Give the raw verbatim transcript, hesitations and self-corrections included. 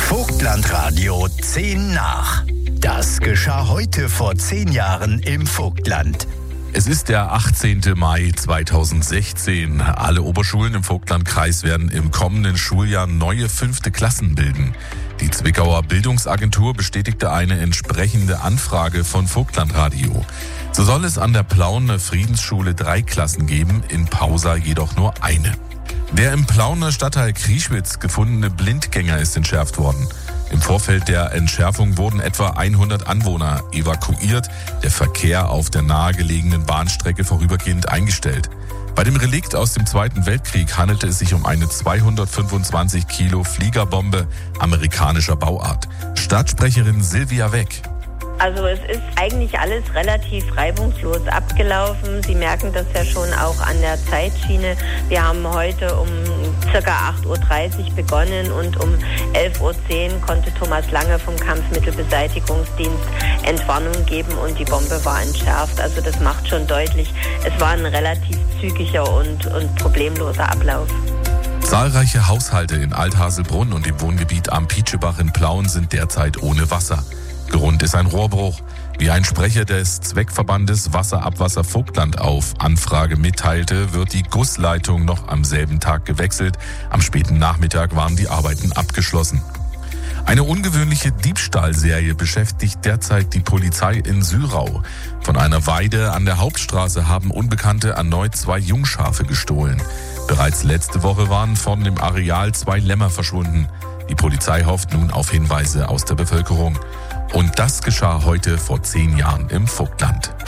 Vogtlandradio zehn nach. Das geschah heute vor zehn Jahren im Vogtland. Es ist der achtzehnte Mai zweitausendsechzehn. Alle Oberschulen im Vogtlandkreis werden im kommenden Schuljahr neue fünfte Klassen bilden. Die Zwickauer Bildungsagentur bestätigte eine entsprechende Anfrage von Vogtlandradio. So soll es an der Plauner Friedensschule drei Klassen geben, in Pausa jedoch nur eine. Der im Plauner Stadtteil Krieschwitz gefundene Blindgänger ist entschärft worden. Im Vorfeld der Entschärfung wurden etwa hundert Anwohner evakuiert, der Verkehr auf der nahegelegenen Bahnstrecke vorübergehend eingestellt. Bei dem Relikt aus dem Zweiten Weltkrieg handelte es sich um eine zweihundertfünfundzwanzig Kilo Fliegerbombe amerikanischer Bauart. Stadtsprecherin Silvia Weck. Also es ist eigentlich alles relativ reibungslos abgelaufen. Sie merken das ja schon auch an der Zeitschiene. Wir haben heute um circa acht Uhr dreißig begonnen und um elf Uhr zehn konnte Thomas Lange vom Kampfmittelbeseitigungsdienst Entwarnung geben und die Bombe war entschärft. Also das macht schon deutlich, es war ein relativ zügiger und, und problemloser Ablauf. Zahlreiche Haushalte in Althaselbrunn und im Wohngebiet am Pietschebach in Plauen sind derzeit ohne Wasser. Grund ist ein Rohrbruch. Wie ein Sprecher des Zweckverbandes Wasserabwasser Vogtland auf Anfrage mitteilte, wird die Gussleitung noch am selben Tag gewechselt. Am späten Nachmittag waren die Arbeiten abgeschlossen. Eine ungewöhnliche Diebstahlserie beschäftigt derzeit die Polizei in Syrau. Von einer Weide an der Hauptstraße haben Unbekannte erneut zwei Jungschafe gestohlen. Bereits letzte Woche waren von dem Areal zwei Lämmer verschwunden. Die Polizei hofft nun auf Hinweise aus der Bevölkerung. Und das geschah heute vor zehn Jahren im Vogtland.